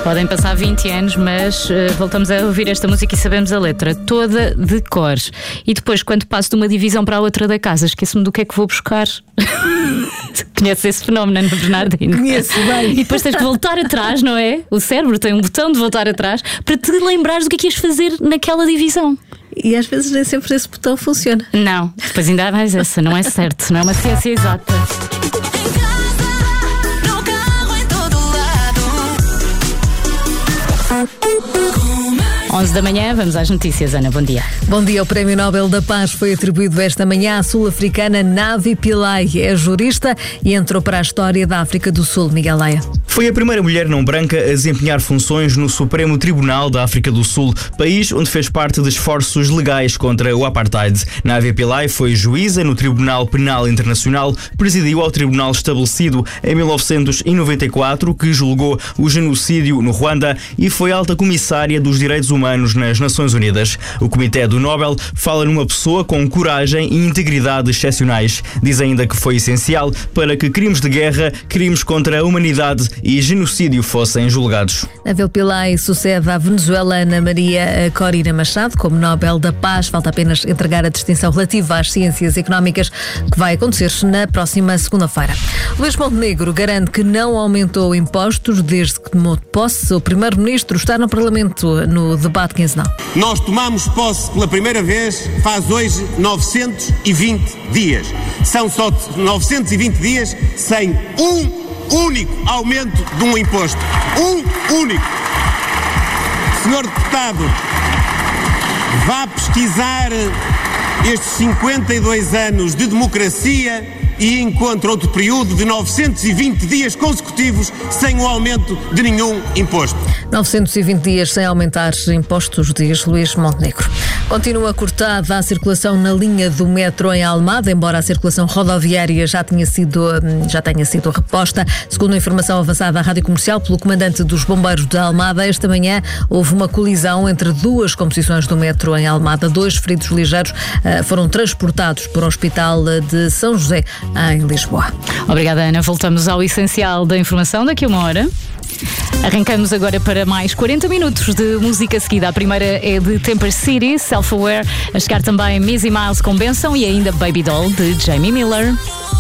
Podem passar 20 anos, mas voltamos a ouvir esta música e sabemos a letra toda de cor. E depois, quando passo de uma divisão para a outra da casa, esqueço-me do que é que vou buscar. Conheces esse fenómeno, Ana Bernardino? Conheço bem. E depois tens que voltar atrás, não é? O cérebro tem um botão de voltar atrás para te lembrares do que é que ias fazer naquela divisão. E às vezes nem sempre esse botão funciona. Não, depois ainda há mais essa, não é certo, não é uma ciência exata. 11 da manhã, vamos às notícias. Ana, bom dia. Bom dia. O Prémio Nobel da Paz foi atribuído esta manhã à sul-africana Navi Pillay. É jurista e entrou para a história da África do Sul. Miguel Leia. Foi a primeira mulher não branca a desempenhar funções no Supremo Tribunal da África do Sul, país onde fez parte de esforços legais contra o apartheid. Navi Pillay foi juíza no Tribunal Penal Internacional, presidiu ao tribunal estabelecido em 1994, que julgou o genocídio no Ruanda, e foi alta comissária dos direitos humanos nas Nações Unidas. O Comitê do Nobel fala numa pessoa com coragem e integridade excepcionais. Diz ainda que foi essencial para que crimes de guerra, crimes contra a humanidade e genocídio fossem julgados. Navi Pillay sucede à venezuelana Maria Corina Machado como Nobel da Paz. Falta apenas entregar a distinção relativa às ciências económicas, que vai acontecer na próxima segunda-feira. Luís Montenegro garante que não aumentou impostos desde que tomou posse. O primeiro-ministro está no Parlamento no debate quinzenal. Nós tomamos posse pela primeira vez faz hoje 920 dias. São só 920 dias sem um único aumento de um imposto. Um único. Senhor deputado, vá pesquisar estes 52 anos de democracia e encontra outro período de 920 dias consecutivos sem o aumento de nenhum imposto. 920 dias sem aumentar impostos, diz Luís Montenegro. Continua cortada a circulação na linha do metro em Almada, embora a circulação rodoviária já tenha sido reposta. Segundo a informação avançada à Rádio Comercial pelo comandante dos Bombeiros de Almada, esta manhã houve uma colisão entre duas composições do metro em Almada. 2 feridos ligeiros foram transportados para o Hospital de São José, em Lisboa. Obrigada, Ana. Voltamos ao essencial da informação daqui a uma hora. Arrancamos agora para mais 40 minutos de música seguida. A primeira é de Temper City, Self-Aware. A chegar também Missy Miles com Benção e ainda Baby Doll de Jamie Miller.